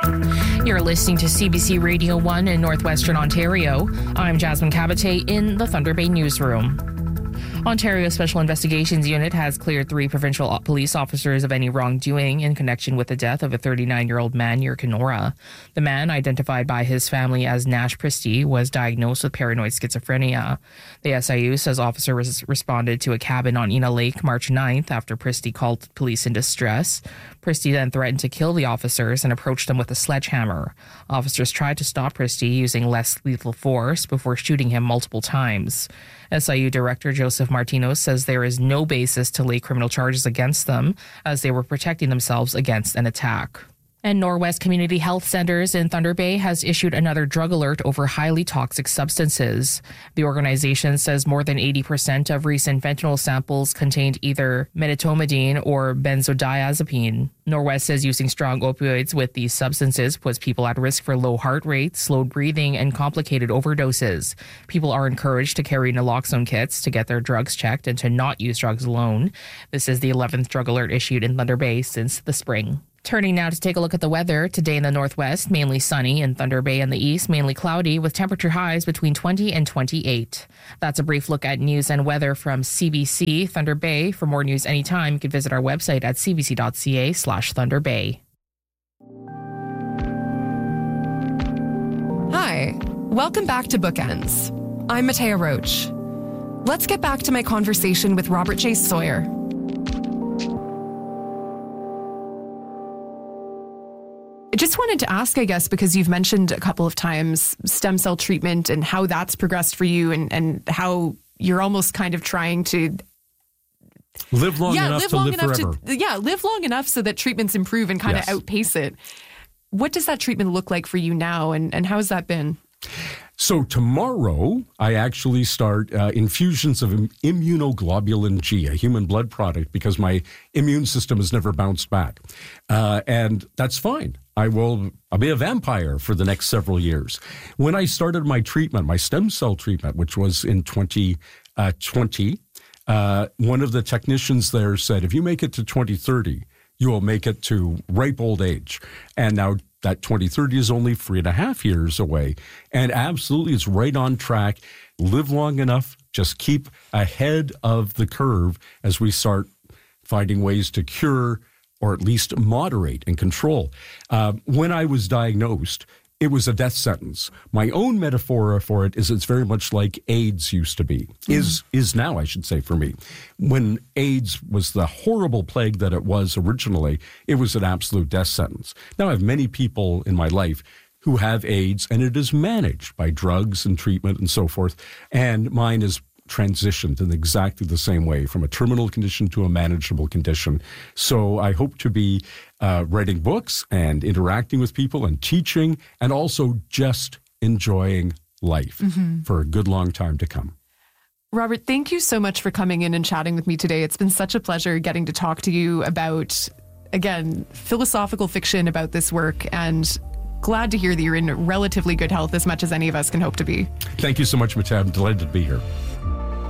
You're listening to CBC Radio 1 in Northwestern Ontario. I'm Jasmine Cabate in the Thunder Bay newsroom. Ontario Special Investigations Unit has cleared 3 provincial police officers of any wrongdoing in connection with the death of a 39-year-old man near Kenora. The man, identified by his family as Nash Pristy, was diagnosed with paranoid schizophrenia. The SIU says officers responded to a cabin on Ina Lake March 9th after Pristy called police in distress. Pristy then threatened to kill the officers and approached them with a sledgehammer. Officers tried to stop Pristy using less lethal force before shooting him multiple times. SIU Director Joseph Martinos says there is no basis to lay criminal charges against them as they were protecting themselves against an attack. And Norwest Community Health Centers in Thunder Bay has issued another drug alert over highly toxic substances. The organization says more than 80% of recent fentanyl samples contained either medetomidine or benzodiazepine. Norwest says using strong opioids with these substances puts people at risk for low heart rate, slowed breathing, and complicated overdoses. People are encouraged to carry naloxone kits to get their drugs checked and to not use drugs alone. This is the 11th drug alert issued in Thunder Bay since the spring. Turning now to take a look at the weather. Today in the northwest, mainly sunny. In Thunder Bay and the east, mainly cloudy with temperature highs between 20 and 28. That's a brief look at news and weather from CBC Thunder Bay. For more news anytime, you can visit our website at cbc.ca/Thunder Bay. Hi, welcome back to Bookends. I'm Matea Roach. Let's get back to my conversation with Robert J. Sawyer. I just wanted to ask, I guess, because you've mentioned a couple of times stem cell treatment and how that's progressed for you and how you're almost kind of trying to live long enough to live forever. Live long enough so that treatments improve and kind of outpace it. What does that treatment look like for you now, and how has that been? So tomorrow, I actually start infusions of immunoglobulin G, a human blood product, because my immune system has never bounced back. And that's fine. I'll be a vampire for the next several years. When I started my treatment, my stem cell treatment, which was in 2020, one of the technicians there said, if you make it to 2030, you will make it to ripe old age. And now that 2030 is only 3.5 years away. And absolutely, it's right on track. Live long enough, just keep ahead of the curve as we start finding ways to cure or at least moderate and control. When I was diagnosed, it was a death sentence. My own metaphor for it is it's very much like AIDS used to be, is now, I should say, for me. When AIDS was the horrible plague that it was originally, it was an absolute death sentence. Now I have many people in my life who have AIDS, and it is managed by drugs and treatment and so forth, and mine is transitioned in exactly the same way, from a terminal condition to a manageable condition. So I hope to be writing books and interacting with people and teaching, and also just enjoying life for a good long time to come. Robert, thank you so much for coming in and chatting with me today. It's been such a pleasure getting to talk to you about, again, philosophical fiction about this work, and glad to hear that you're in relatively good health, as much as any of us can hope to be. Thank you so much, Matea. I'm delighted to be here.